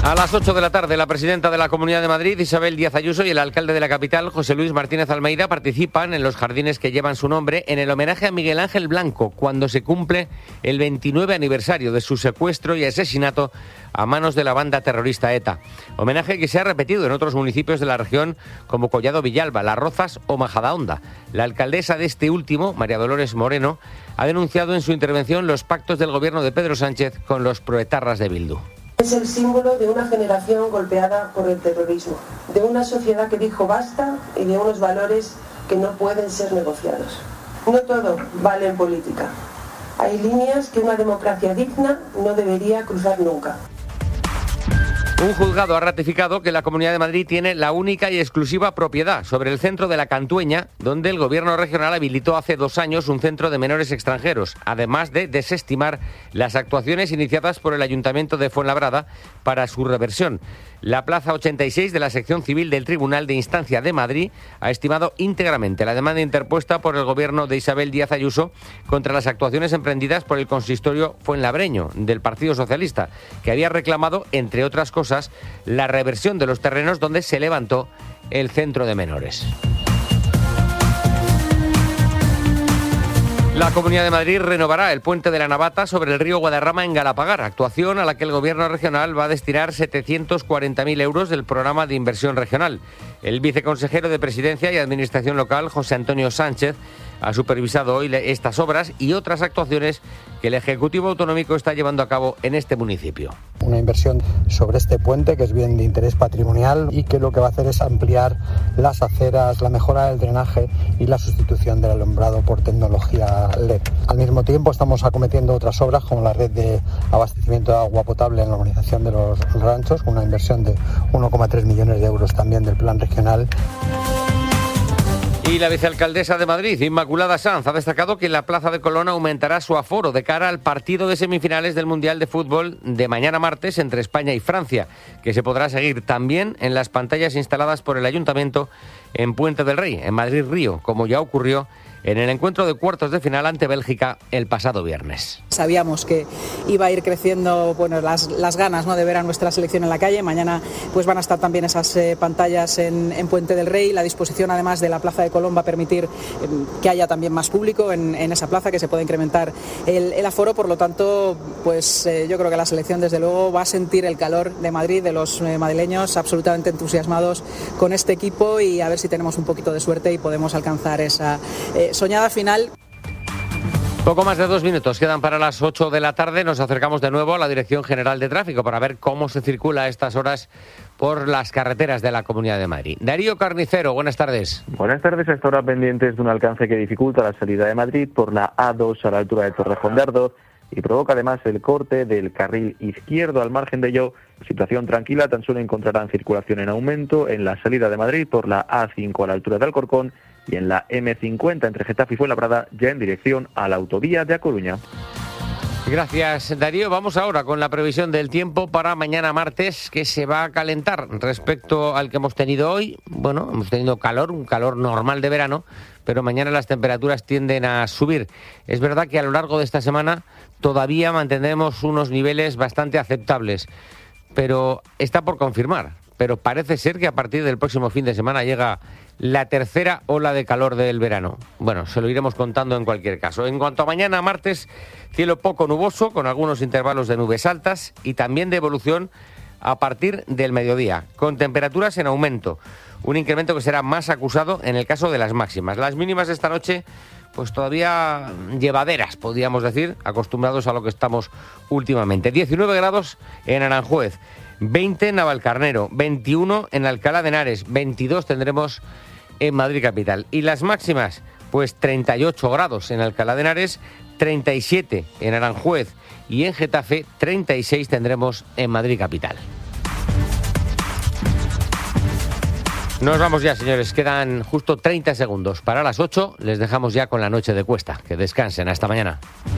A las 8 de la tarde, la presidenta de la Comunidad de Madrid, Isabel Díaz Ayuso, y el alcalde de la capital, José Luis Martínez Almeida, participan en los jardines que llevan su nombre en el homenaje a Miguel Ángel Blanco, cuando se cumple el 29 aniversario de su secuestro y asesinato a manos de la banda terrorista ETA. Homenaje que se ha repetido en otros municipios de la región como Collado Villalba, Las Rozas o Majadahonda. La alcaldesa de este último, María Dolores Moreno, ha denunciado en su intervención los pactos del gobierno de Pedro Sánchez con los proetarras de Bildu. Es el símbolo de una generación golpeada por el terrorismo, de una sociedad que dijo basta y de unos valores que no pueden ser negociados. No todo vale en política. Hay líneas que una democracia digna no debería cruzar nunca. Un juzgado ha ratificado que la Comunidad de Madrid tiene la única y exclusiva propiedad sobre el centro de la Cantueña, donde el gobierno regional habilitó hace 2 años un centro de menores extranjeros, además de desestimar las actuaciones iniciadas por el Ayuntamiento de Fuenlabrada para su reversión. La Plaza 86 de la sección civil del Tribunal de Instancia de Madrid ha estimado íntegramente la demanda interpuesta por el gobierno de Isabel Díaz Ayuso contra las actuaciones emprendidas por el consistorio fuenlabreño del Partido Socialista, que había reclamado, entre otras cosas, la reversión de los terrenos donde se levantó el centro de menores. La Comunidad de Madrid renovará el puente de la Navata sobre el río Guadarrama en Galapagar, actuación a la que el Gobierno regional va a destinar 740.000 euros del programa de inversión regional. El viceconsejero de Presidencia y Administración Local, José Antonio Sánchez, ha supervisado hoy estas obras y otras actuaciones que el Ejecutivo Autonómico está llevando a cabo en este municipio. Una inversión sobre este puente, que es bien de interés patrimonial y que lo que va a hacer es ampliar las aceras, la mejora del drenaje y la sustitución del alumbrado por tecnología LED. Al mismo tiempo estamos acometiendo otras obras como la red de abastecimiento de agua potable en la urbanización de los ranchos, una inversión de 1,3 millones de euros también del plan regional. Y la vicealcaldesa de Madrid, Inmaculada Sanz, ha destacado que la Plaza de Colón aumentará su aforo de cara al partido de semifinales del Mundial de Fútbol de mañana martes entre España y Francia, que se podrá seguir también en las pantallas instaladas por el Ayuntamiento en Puente del Rey, en Madrid-Río, como ya ocurrió en el encuentro de cuartos de final ante Bélgica el pasado viernes. Sabíamos que iba a ir creciendo las ganas, ¿no?, de ver a nuestra selección en la calle. Mañana pues van a estar también esas pantallas en Puente del Rey. La disposición además de la Plaza de Colón va a permitir que haya también más público en esa plaza, que se pueda incrementar el aforo. Por lo tanto, pues yo creo que la selección desde luego va a sentir el calor de Madrid, de los madrileños absolutamente entusiasmados con este equipo, y a ver si tenemos un poquito de suerte y podemos alcanzar esa soñada final. Poco más de 2 minutos quedan para las 8 de la tarde. Nos acercamos de nuevo a la Dirección General de Tráfico para ver cómo se circula a estas horas por las carreteras de la Comunidad de Madrid. Darío Carnicero, buenas tardes. Buenas tardes. A esta hora pendientes de un alcance que dificulta la salida de Madrid por la A2 a la altura de Torrejón de Ardoz y provoca además el corte del carril izquierdo. Al margen de ello, situación tranquila, tan solo encontrarán circulación en aumento en la salida de Madrid por la A5 a la altura de Alcorcón y en la M50 entre Getafe y Fuenlabrada, ya en dirección a la autovía de A Coruña. Gracias, Darío. Vamos ahora con la previsión del tiempo para mañana martes, que se va a calentar respecto al que hemos tenido hoy. Bueno, hemos tenido calor, un calor normal de verano, pero mañana las temperaturas tienden a subir. Es verdad que a lo largo de esta semana todavía mantendremos unos niveles bastante aceptables, pero está por confirmar. Pero parece ser que a partir del próximo fin de semana llega la tercera ola de calor del verano. Bueno, se lo iremos contando en cualquier caso. En cuanto a mañana martes, cielo poco nuboso, con algunos intervalos de nubes altas y también de evolución a partir del mediodía, con temperaturas en aumento. Un incremento que será más acusado en el caso de las máximas. Las mínimas de esta noche, pues todavía llevaderas, podríamos decir, acostumbrados a lo que estamos últimamente. 19 grados en Aranjuez, 20 en Navalcarnero, 21 en Alcalá de Henares, 22 tendremos en Madrid capital. Y las máximas, pues 38 grados en Alcalá de Henares, 37 en Aranjuez y en Getafe, 36 tendremos en Madrid capital. Nos vamos ya, señores. Quedan justo 30 segundos para las 8. Les dejamos ya con la noche de Cuesta. Que descansen. Hasta mañana.